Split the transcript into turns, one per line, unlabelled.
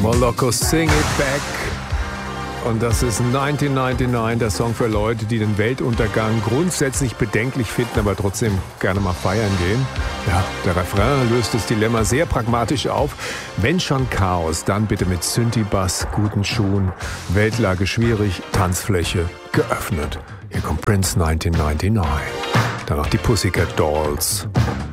Moloko, Sing It Back. Und das ist 1999, der Song für Leute, die den Weltuntergang grundsätzlich bedenklich finden, aber trotzdem gerne mal feiern gehen. Ja, der Refrain löst das Dilemma sehr pragmatisch auf. Wenn schon Chaos, dann bitte mit Synthi-Bass, guten Schuhen. Weltlage schwierig, Tanzfläche geöffnet. Hier kommt Prince 1999. Danach die Pussycat Dolls.